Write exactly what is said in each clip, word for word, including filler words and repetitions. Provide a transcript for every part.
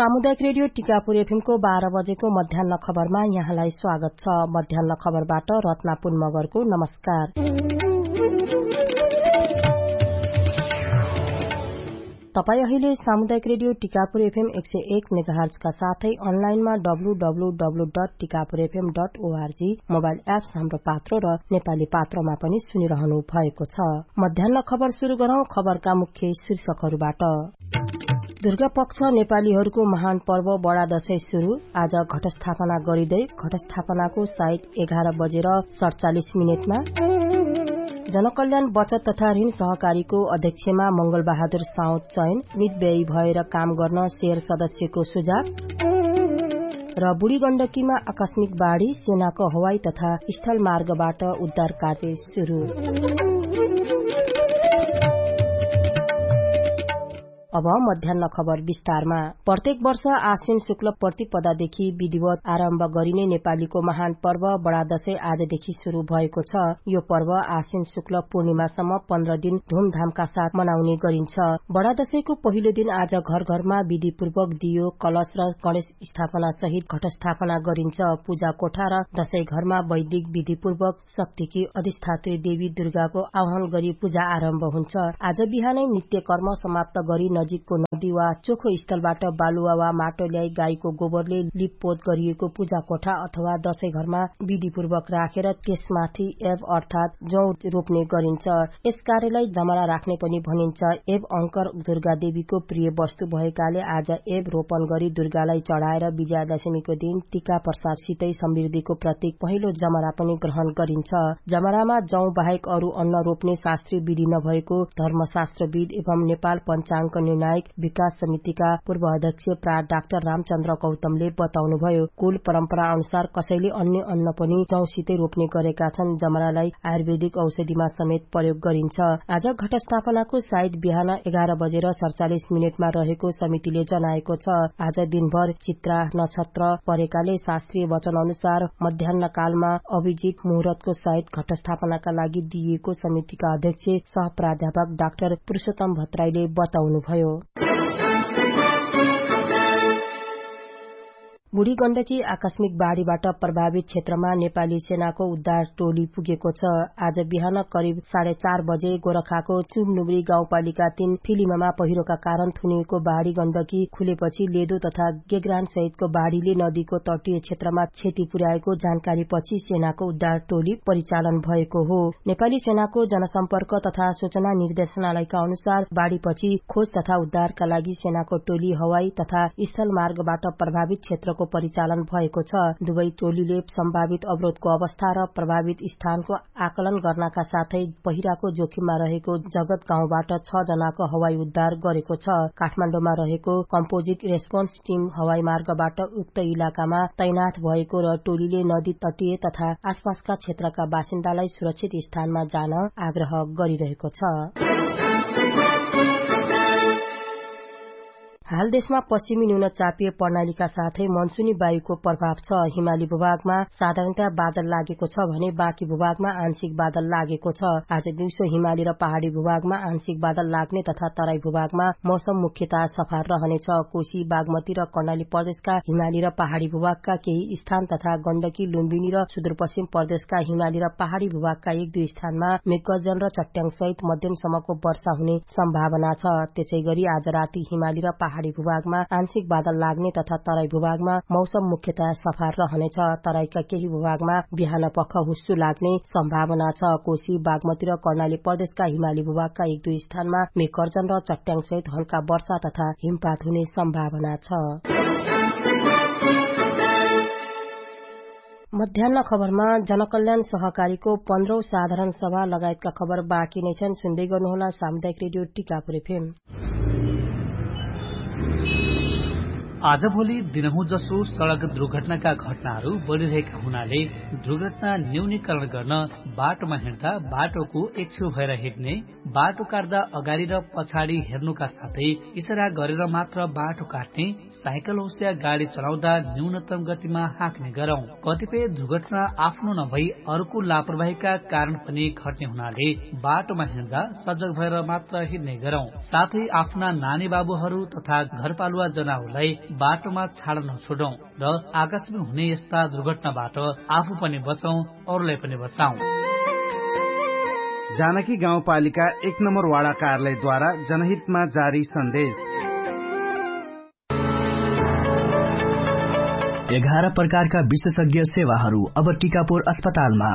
सामुदायिक रेडियो टिकापुर एफएमको बाह्र बजेको मध्याह्न खबरमा यहाँलाई स्वागत छ। मध्याह्न खबरबाट रत्ना पुन मगरको नमस्कार। तपाई अहिले सामुदायिक रेडियो टिकापुर एफएम एक सय एक मेगाहर्ज का साथै अनलाइनमा W W W dot Tikapur FM dot ORG mobile apps हाम्रो पात्रो र नेपाली पात्रोमा पनि सुनिरहनु भएको छ। मध्याह्न खबर शुरू गरौं। खबरका मुख्य शीर्षकहरूबाट। दुर्गा पक्ष नेपालीहरूको महान पर्व बडा दशैं शुरू। आज घटस्थापना गरिँदै घटस्थापनाको साइत एघार बजेर सड़चालिस मिनटमा। जनकल्याण बचत तथा ऋण सहकारीको अध्यक्षमा मंगल बहादुर साउद चयन। मितव्ययी भएर काम गर्न शेर सदस्यको सुझाव। र बुढी गण्डकीमा आकस्मिक बाढ़ी, सेनाको हवाई तथा स्थल मार्गबाट उद्धार कार्य शुरू। अब मध्याह्न खबर विस्तारमा। प्रत्येक वर्ष आश्विन शुक्ल प्रतिपदादेखि विधिवत आरम्भ गरिने नेपालीको महान पर्व बडा दशैं आजदेखि शुरू भएको छ। यो पर्व आश्विन शुक्ल पूर्णिमासम्म पन्ध्र दिन धूमधामका साथ मनाउने गरिन्छ। बडा दशैंको पहिलो दिन आज घर घरमा विधिपूर्वक दियो, कलश र गणेश स्थापना सहित घटस्थापना गरिन्छ। पूजा कोठा र दशैं घरमा वैदिक विधिपूर्वक शक्तिकी अधिष्ठात्री देवी दुर्गाको आह्वान गरी पूजा आरम्भ हुन्छ। आज बिहानै नित्य कर्म समाप्त गरी नजिकको नदी वा चोखो स्थलबाट बालुवा वा माटो ल्याई गाईको गोबरले लिपपोत गरिएको पूजा कोठा अथवा दशैं घरमा विधिपूर्वक राखेर त्यसमाथि एव अर्थात जौ रोप्ने गरिन्छ। यस कार्यलाई जमरा राख्ने पनि भनिन्छ। एव अंकर दुर्गा देवीको प्रिय वस्तु भएकाले आज एव रोपन गरी दुर्गालाई चढ़ाएर विजयादशमीको दिन टीका प्रसादसितै समृद्धिको प्रतीक पहिलो जमरा पनि ग्रहण गरिन्छ। जमरामा जौ बाहेक अरू अन्न रोप्ने शास्त्रीय विधि नभएको धर्मशास्त्रविद एवं नेपाल पञ्चाङ्ग निर्णायक विकास समितिका पूर्व अध्यक्ष प्रा डाक्टर रामचन्द्र गौतमले बताउनुभयो। कुल परम्परा अनुसार कसैले अन्य अन्न पनि जौसितै रोप्ने गरेका छन्। जमरालाई आयुर्वेदिक औषधिमा समेत प्रयोग गरिन्छ। आज घटस्थापनाको साइत बिहान एघार बजेर सड़चालिस मिनटमा रहेको समितिले जनाएको छ। आज दिनभर चित्रा नक्षत्र परेकाले शास्त्रीय वचन अनुसार मध्याह्न कालमा अभिजित मुहुर्तको साइत घटस्थापनाका लागि दिइएको समितिका अध्यक्ष सह प्राध्यापक डाक्टर पुरूषोत्तम भट्टराईले बताउनुभयो। बुढी गण्डकी आकस्मिक बाढ़ीबाट प्रभावित क्षेत्रमा नेपाली सेनाको उद्धार टोली पुगेको छ। आज बिहान करिब साढे चार बजे गोरखाको चुमनुब्री गाउँपालिका तीन फिलिममा पहिरोका कारण थुनिएको बाढ़ी गण्डकी खुलेपछि लेदो तथा गेग्रान सहितको बाढ़ीले नदीको तटीय क्षेत्रमा क्षति पुर्याएको जानकारी पछि सेनाको उद्धार टोली परिचालन भएको हो। नेपाली सेनाको जनसम्पर्क तथा सूचना निर्देशनालयका अनुसार बाढ़ीपछि खोज तथा उद्धारका लागि सेनाको टोली हवाई तथा स्थल मार्गबाट प्रभावित क्षेत्रको परिचालन भएको छ। दुवै टोलीले सम्भावित अवरोधको अवस्था र प्रभावित स्थानको आकलन गर्नका साथै पहिराको जोखिममा रहेको जगत गाउँबाट छ जनाको हवाई उद्धार गरेको छ। काठमाडौँमा रहेको कम्पोजिट रेस्पोन्स टीम हवाई मार्गबाट उक्त इलाकामा तैनाथ भएको र टोलीले नदी तटीय तथा आसपासका क्षेत्रका बासिन्दालाई सुरक्षित स्थानमा जान आग्रह गरिरहेको छ। हाल देशमा पश्चिमी न्यूनचापीय प्रणालीका साथै मनसुनी वायुको प्रभाव छ। हिमाली भूभागमा साधारणतया बादल लागेको छ भने बाँकी भूभागमा आंशिक बादल लागेको छ। आज दिउँसो हिमाली र पहाड़ी भूभागमा आंशिक बादल लाग्ने तथा तराई भूभागमा मौसम मुख्यतः सफा रहनेछ। कोशी, बागमती र कर्णाली प्रदेशका हिमाली र पहाड़ी भूभागका केही स्थान तथा गण्डकी, लुम्बिनी र सुदूरपश्चिम प्रदेशका हिमाली र पहाड़ी भूभागका एक दुई स्थानमा मेघगर्जन र चट्याङ सहित मध्यमसम्मको वर्षा हुने सम्भावना छ। त्यसैगरी आज राति हिमाली र पहाड़ी भूभागमा आंशिक बादल लाग्ने तथा तराई भूभागमा मौसम मुख्यतः सफा रहनेछ। तराईका केही भूभागमा बिहान पख हुस्सु लाग्ने सम्भावना छ। कोशी, बागमती र कर्णाली प्रदेशका हिमाली भूभागका एक दुई स्थानमा मेघगर्जन र चट्याङ सहित हल्का वर्षा तथा हिमपात हुने सम्भावना छ। मध्याह्न खबरमा जनकल्याण सहकारीको पन्ध्रौं साधारण सभा लगायतका खबर बाँकी नै छन्। सुन्दै गर्नुहोला सामुदायिक रेडियो टिकापुर एफएम। आजभोलि दिनहुँ जसो सड़क दुर्घटनाका घटनाहरू बढ़िरहेका हुनाले दुर्घटना न्यूनीकरण गर्न बाटोमा हिँड्दा बाटोको एक छेउ भएर हिँड्ने, बाटो काट्दा अगाडि र पछाडि हेर्नुका साथै इशारा गरेर मात्र बाटो काट्ने, साइकल होस् या गाड़ी चलाउँदा न्यूनतम गतिमा हाँक्ने गरौं। कतिपय दुर्घटना आफ्नो नभई अर्को लापरवाहीका कारण पनि घट्ने हुनाले बाटोमा हिँड्दा सजग भएर मात्र हिँड्ने गरौं। साथै आफ्ना नानी बाबुहरू तथा घरपालुवा जनावरलाई बाटोमा छाड नछोडौं र आकाशमा हुने यस्ता दुर्घटनाबाट आफू पनि बचौं, अरूलाई पनि बचाउँ। जानकी गाउँपालिका एक नम्बर वाडा कार्यालयद्वारा जनहितमा जारी सन्देश। एघार प्रकारका विशेषज्ञ सेवाहरू अब टिकापुर अस्पतालमा।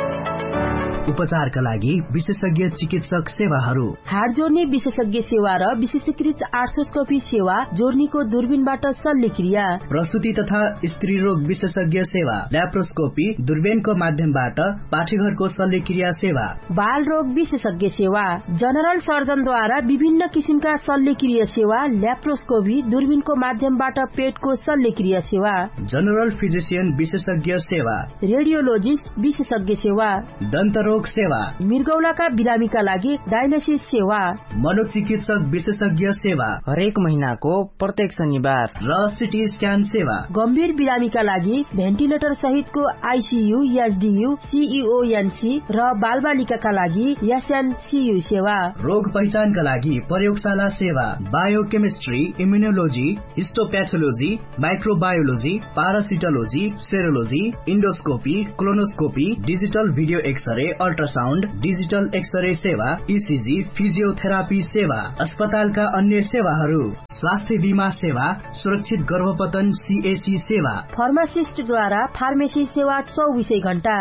उपचारका लागि विशेषज्ञ चिकित्सक सेवाहरू, हाड जोड्ने विशेषज्ञ सेवा र विशेषीकृत आर्थ्रोस्कोपी सेवा, जोर्नीको दूरबीनबाट शल्यक्रिया, प्रसुति तथा स्त्री रोग विशेषज्ञ सेवा, ल्याप्रोस्कोपी, दूरबीनको माध्यमबाट पाठेघरको शल्यक्रिया सेवा, बाल रोग विशेषज्ञ सेवा, जनरल सर्जनद्वारा विभिन्न किसिमका शल्यक्रिया सेवा, ल्याप्रोस्कोपी, दूरबीनको माध्यमबाट पेटको शल्यक्रिया सेवा, जनरल फिजिशियन विशेषज्ञ सेवा, रेडियोलोजिस्ट विशेषज्ञ सेवा, दन्त रोग सेवा, मृगौलाका बिरामीका लागि डायलिसिस सेवा, मनोचिकित्सक विशेषज्ञ सेवा हरेक महिनाको प्रत्येक शनिबार, र सिटी स्क्यान सेवा, गम्भीर बिरामीका लागि भेन्टिलेटर सहितको आईसीयू, एसडीयू, सीईओएनसी र बालबालिकाका लागि एसएनसीयू सेवा, रोग पहिचानका लागि प्रयोगशाला सेवा, biochemistry, immunology, हिस्टोप्याथोलोजी, microbiology, पारासिटोलोजी, सेरोलोजी, endoscopy, colonoscopy, digital video x-ray, ultrasound, digital x-ray सेवा, ईसीजी, फिजियोथेरापी सेवा, अस्पतालका अन्य सेवाहरू, स्वास्थ्य बीमा सेवा, सुरक्षित गर्भपतन सीएसी सेवा, फार्मासिस्टद्वारा फार्मेसी सेवा चौबीसै घण्टा,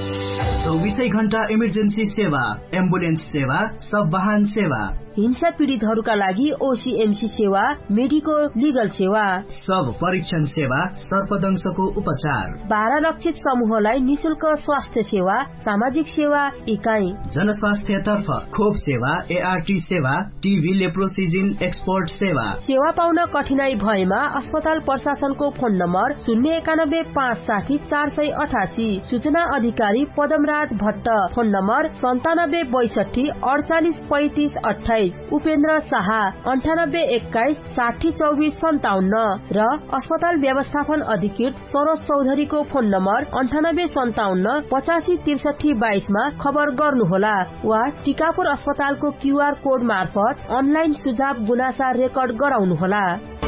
चौबीसै घण्टा इमर्जेन्सी सेवा, एम्बुलेन्स सेवा, सब वाहन सेवा, हिंसा पीडितहरूका लागि ओसीएमसी सेवा, मेडिको लिगल सेवा, सब परीक्षण सेवा, सर्पदंशको उपचार, बाह्र लक्षित समूहलाई निशुल्क स्वास्थ्य सेवा, सामाजिक सेवा इकाइ, जनस्वास्थ्य तर्फ खोप सेवा, एआरटी सेवा, टीबी लेप्रोसिजिन एक्सपोर्ट सेवा। सेवा पाउन कठिनाई भएमा अस्पताल प्रशासनको फोन नम्बर शून्य एकानब्बे पाँच साठी चार सय अठासी, सूचना अधिकारी पदमराज भट्ट, फोन नम्बर सन्तानब्बे बैसठी अडचालिस पैंतिस अठाइस, उपेन्द्र शाह अन्ठानब्बे एक्काइस साठी चौबिस सन्ताउन्न र अस्पताल व्यवस्थापन अधिकृत सरोज चौधरीको फोन नम्बर अन्ठानब्बे सन्ताउन्न पचासी त्रिसठी बाइसमा खबर गर्नुहोला वा टिकापुर अस्पतालको क्यूआर कोड मार्फत अनलाइन सुझाव गुनासा रेकर्ड गराउनुहोला।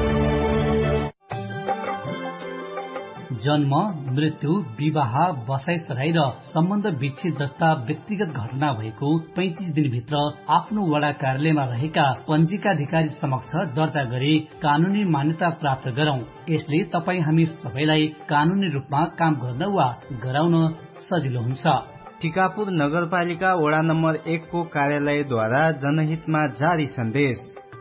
जन्म, मृत्यु, विवाह, बसाइसराई र सम्बन्ध विच्छेद जस्ता व्यक्तिगत घटना भएको पैंतिस दिनभित्र आफ्नो वडा कार्यालयमा रहेका पञ्जीकाधिकारी समक्ष दर्ता गरी कानूनी मान्यता प्राप्त गरौं। यसले तपाई हामी सबैलाई कानूनी रूपमा काम गर्न वा गराउन सजिलो हुन्छ। टिकापुर नगरपालिका वडा नम्बर एक को कार्यालयद्वारा जनहितमा जारी सन्देश।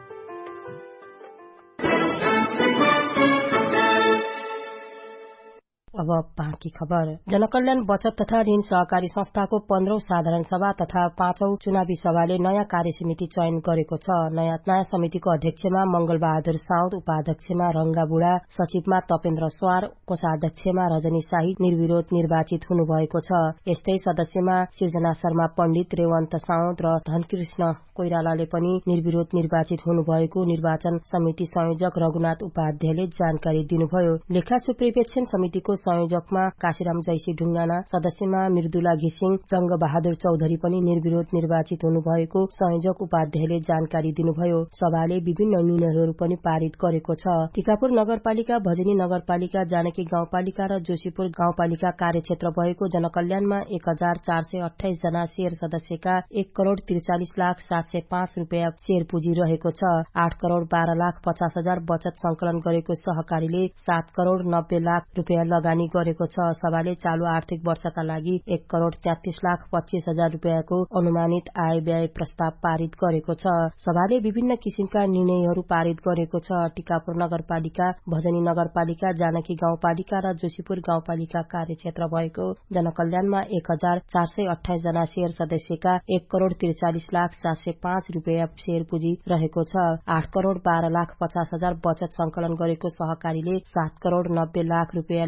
अब बाँकी खबर। जनकल्याण बचत तथा ऋण सहकारी संस्थाको पन्ध्रौं साधारण सभा तथा पाँचौं चुनावी सभाले नयाँ कार्यसमिति चयन गरेको छ। नयाँ नयाँ समितिको अध्यक्षमा मंगल बहादुर साउद, उपाध्यक्षमा रंगा बुढा, सचिवमा तपेन्द्र स्वार, कोषाध्यक्षमा रजनी शाही निर्विरोध निर्वाचित हुनुभएको छ। यस्तै सदस्यमा सिर्जना शर्मा पण्डित, रेवन्त साउद र धनकृष्ण कोइरालाले पनि निर्विरोध निर्वाचित हुनुभएको निर्वाचन समिति संयोजक रघुनाथ उपाध्यायले जानकारी दिनुभयो। लेखा सुप्रिपेक्षण समितिको संयोजकमा काशीराम जैसी ढुङ्गाना, सदस्यमा मृदुला घिसिङ, जंग बहादुर चौधरी पनि निर्विरोध निर्वाचित हुनुभएको संयोजक उपाध्यायले जानकारी दिनुभयो। सभाले विभिन्न निर्णयहरू पनि पारित गरेको छ। टिकापुर नगरपालिका, भजनी नगरपालिका, जानकी गाउँपालिका र जोशीपुर गाउँपालिका कार्यक्षेत्र भएको जनकल्याणमा एक हजार चार सय अठाइस जना शेयर सदस्यका एक करोड़ त्रिचालिस लाख सात सय पाँच रूपियाँ शेयर पुँजी रहेको छ। आठ करोड़ बाह्र लाख पचास हजार बचत संकलन गरेको सहकारीले सात करोड़ नब्बे लाख रूपियाँ लगानी गरेको छ। सभाले चालू आर्थिक वर्षका लागि एक करोड़ तेत्तीस लाख पच्चीस हजार रूपियाँको अनुमानित आय व्यय प्रस्ताव पारित गरेको छ। सभाले विभिन्न किसिमका निर्णयहरू पारित गरेको छ। टिकापुर नगरपालिका, भजनी नगरपालिका, जानकी गाउँपालिका र जोशीपुर गाउँपालिका कार्यक्षेत्र भएको जनकल्याणमा एक हजार चार सय अठाइस जना शेयर सदस्यका एक करोड़ त्रिचालिस लाख सात सय पाँच रूपियाँ शेयर पुँजी रहेको छ। आठ करोड़ बाह्र लाख पचास हजार बचत संकलन गरेको सहकारीले सात करोड़ नब्बे लाख रूपियाँ लगानी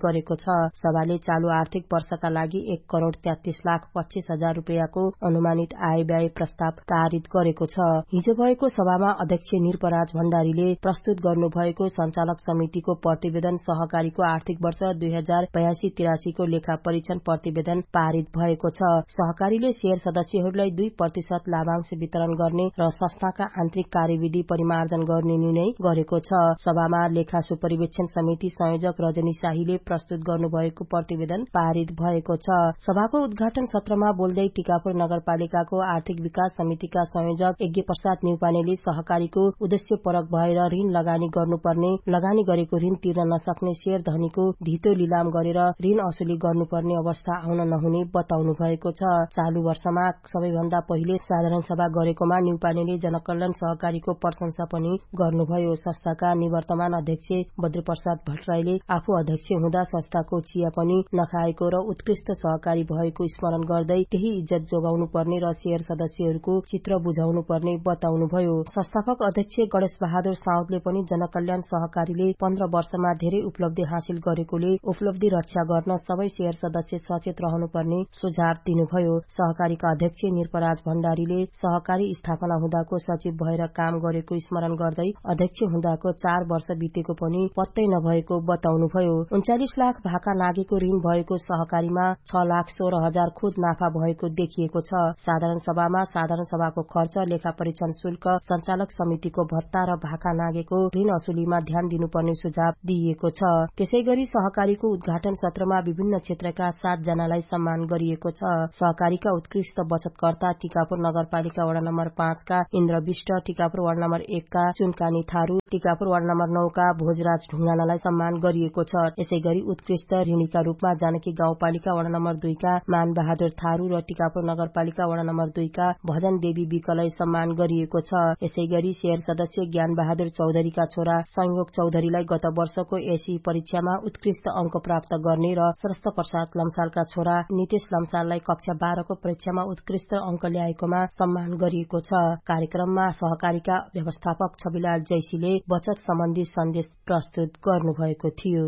गरेको छ। सभाले चालू आर्थिक वर्षका लागि एक करोड़ तेत्तीस लाख पच्चीस हजार रुपियाँको अनुमानित आय व्यय प्रस्ताव पारित गरेको छ। हिजो भएको सभामा अध्यक्ष निरपराज भण्डारीले प्रस्तुत गर्नुभएको सञ्चालक समितिको प्रतिवेदन सहकारीको आर्थिक वर्ष दुई हजार बयासी तिरासीको लेखा परीक्षण प्रतिवेदन पारित भएको छ। सहकारीले शेयर सदस्यहरूलाई दुई प्रतिशत लाभांश वितरण गर्ने र संस्थाका आन्तरिक कार्यविधि परिमार्जन गर्ने निर्णय गरेको छ। सभामा लेखा सुपरिवेक्षण समिति संयोजक रजनी शाहीले प्रस्तुत गर्नुभएको प्रतिवेदन पारित भएको छ। सभाको उद्घाटन सत्रमा बोल्दै टीकापुर नगरपालिकाको आर्थिक विकास समितिका संयोजक यज्ञ प्रसाद न्यौपानेले सहकारीको उद्देश्यपरक भएर ऋण लगानी गर्नुपर्ने, लगानी गरेको ऋण तिर्न नसक्ने शेयर धनीको धितो लिलाम गरेर ऋण असुली गर्नुपर्ने अवस्था आउन नहुने बताउनु भएको छ। चालू वर्षमा सबैभन्दा पहिले साधारण सभा गरेकोमा न्यौपानेले जनकल्याण सहकारीको प्रशंसा पनि गर्नुभयो। संस्थाका निवर्तमान अध्यक्ष बद्रप्रसाद भट्टराईले आफू अध्यक्ष हुँदा संस्थाको चिया पनि नखाएको र उत्कृष्ट सहकारी भएको स्मरण गर्दै त्यही इज्जत जोगाउनु पर्ने र शेयर सदस्यहरूको चित्र बुझाउनु पर्ने बताउनुभयो। संस्थापक अध्यक्ष गणेश बहादुर साउदले पनि जनकल्याण सहकारीले पन्ध्र वर्षमा धेरै उपलब्धि हासिल गरेकोले उपलब्धि रक्षा गर्न सबै शेयर सदस्य सचेत रहनुपर्ने सुझाव दिनुभयो। सहकारीका अध्यक्ष निरपराज भण्डारीले सहकारी स्थापना हुँदाको सचिव भएर काम गरेको स्मरण गर्दै अध्यक्ष हुँदाको चार वर्ष बितेको पनि पत्तै नभएको बताउनुभयो। उन्चालिस लाख भाका नागेको ऋण भएको सहकारीमा छ लाख सोह्र हजार खुद नाफा भएको देखिएको छ। साधारण सभामा साधारण सभाको खर्च, लेखा परीक्षण शुल्क, सञ्चालक समितिको भत्ता र भाका नागेको ऋण असुलीमा ध्यान दिनुपर्ने सुझाव दिइएको छ। त्यसै गरी सहकारीको उद्घाटन सत्रमा विभिन्न क्षेत्रका सात जनालाई सम्मान गरिएको छ। सहकारीका उत्कृष्ट बचतकर्ता टीकापुर नगरपालिका वडा नम्बर पाँचका इन्द्र विष्ट, टीकापुर वार्ड नम्बर एकका चुनकानी थारू, टीकापुर वार्ड नम्बर नौका भोजराज ढुङ्गानालाई सम्मान गरिएको छ। यसै गरी उत्कृष्ट ऋणीका रूपमा जानकी गाउँपालिका वडा नम्बर दुईका मान बहादुर थारू र टीकापुर नगरपालिका वडा नम्बर दुईका भजन देवी विकलाई सम्मान गरिएको छ। यसै गरी शेयर सदस्य ज्ञान बहादुर चौधरीका छोरा संयोग चौधरीलाई गत वर्षको एसी परीक्षामा उत्कृष्ट अंक प्राप्त गर्ने र सरस्त प्रसाद लम्सालका छोरा नितेश लम्साललाई कक्षा बाह्रको परीक्षामा उत्कृष्ट अंक ल्याएकोमा सम्मान गरिएको छ। कार्यक्रममा सहकारीका व्यवस्थापक छविलाल जैसीले बचत सम्बन्धी सन्देश प्रस्तुत गर्नुभएको थियो।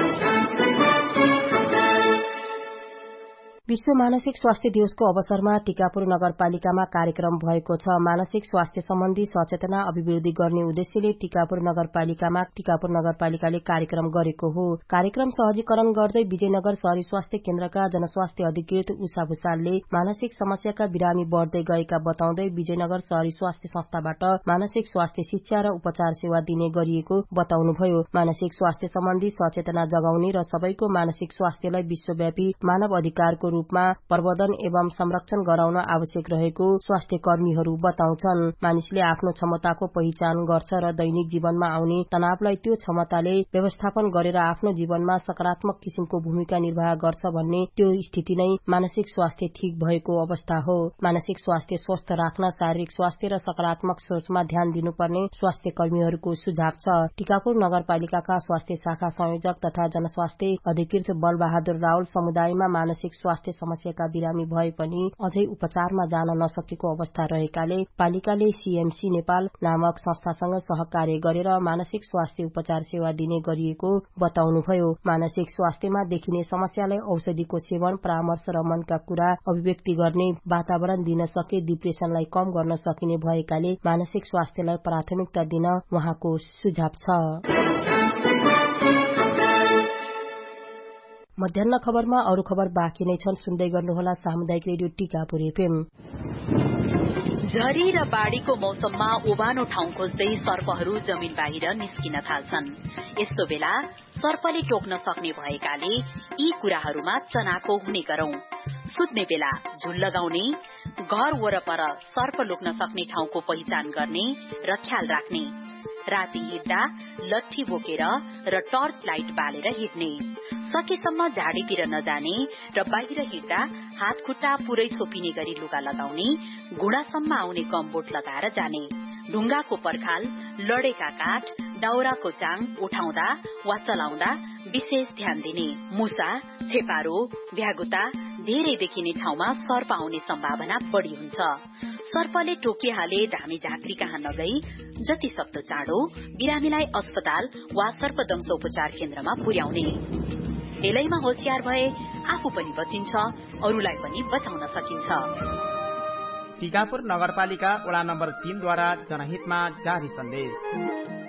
विश्व मानसिक स्वास्थ्य दिवसको अवसरमा टीकापुर नगरपालिकामा कार्यक्रम भएको छ। मानसिक स्वास्थ्य सम्बन्धी सचेतना अभिवृद्धि गर्ने उद्देश्यले टीकापुर नगरपालिकामा टीकापुर नगरपालिकाले कार्यक्रम गरेको हो। कार्यक्रम सहजीकरण गर्दै विजयनगर शहरी स्वास्थ्य केन्द्रका जनस्वास्थ्य अधिकृत उषा भूषालले मानसिक समस्याका बिरामी बढ़दै गएका बताउँदै विजयनगर शहरी स्वास्थ्य संस्थाबाट मानसिक स्वास्थ्य शिक्षा र उपचार सेवा दिने गरिएको बताउनुभयो। मानसिक स्वास्थ्य सम्बन्धी सचेतना जगाउने र सबैको मानसिक स्वास्थ्यलाई विश्वव्यापी मानव अधिकारको रूपमा प्रवर्धन एवं संरक्षण गराउन आवश्यक रहेको स्वास्थ्य कर्मीहरू बताउँछन्। मानिसले आफ्नो क्षमताको पहिचान गर्छ र दैनिक जीवनमा आउने तनावलाई त्यो क्षमताले व्यवस्थापन गरेर आफ्नो जीवनमा सकारात्मक किसिमको भूमिका निर्वाह गर्छ भन्ने त्यो स्थिति नै मानसिक स्वास्थ्य ठीक भएको अवस्था हो। मानसिक स्वास्थ्य स्वस्थ राख्न शारीरिक स्वास्थ्य र सकारात्मक सोचमा ध्यान दिनुपर्ने स्वास्थ्य कर्मीहरूको सुझाव छ। टीकापुर नगरपालिकाका स्वास्थ्य शाखा संयोजक तथा जनस्वास्थ्य अधिकृत बलबहादुर रावल समुदायमा मानसिक स्वास्थ्य समस्याका बिरामी भए पनि अझै उपचारमा जान नसकेको अवस्था रहेकाले पालिकाले सीएमसी नेपाल नामक संस्थासँग सहकार्य गरेर मानसिक स्वास्थ्य उपचार सेवा दिने गरिएको बताउनुभयो। मानसिक स्वास्थ्यमा देखिने समस्यालाई औषधिको सेवन, परामर्श र मनका कुरा अभिव्यक्ति गर्ने वातावरण दिन सके डिप्रेसनलाई कम गर्न सकिने भएकाले मानसिक स्वास्थ्यलाई प्राथमिकता दिन उहाँको सुझाव छ। मध्याह्न खबरमा अरू खबर बाँकी नै छन्, सुन्दै गर्नुहोला सामुदायिक रेडियो टीकापुर एफएम। झरी र बाढ़ीको मौसममा ओबानो ठाउँ खोज्दै सर्पहरू जमिन बाहिर निस्किन थाल्छन्। यस्तो बेला सर्पले टोक्न सक्ने भएकाले यी कुराहरूमा चनाखो हुने गरौं। सुत्ने बेला झुल लगाउने, घर वरपर सर्प लुक्न सक्ने ठाउँको पहिचान गर्ने र ख्याल राख्ने। राति हिँड्दा लट्ठी बोकेर र टर्च लाइट बालेर हिँड्ने। सकेसम्म झाडीतिर नजाने र बाहिर हिँड्दा हात खुट्टा पुरै छोपिने गरी लुगा लगाउने, घुँडासम्म आउने गमबोट लगाएर जाने। ढुङ्गाको पर्खाल, लडेका काठ, दाउराको चाङ उठाउँदा वा चलाउँदा विशेष ध्यान दिने। मुसा, छेपारो, भ्यागुता धेरै देखिने ठाउँमा सर्प आउने सम्भावना बढ़ी हुन्छ। सर्पले टोकिहाले धामी झाँक्री कहाँ नगई जति सक्दो चाँडो बिरामीलाई अस्पताल वा सर्पदंश उपचार केन्द्रमा पुर्याउने। फेलैमा होशियार भए आफू पनि बचिन्छ, अरूलाई पनि बचाउन सकिन्छ। टीकापुर नगरपालिका वडा नम्बर तीन द्वारा जनहितमा जारी सन्देश।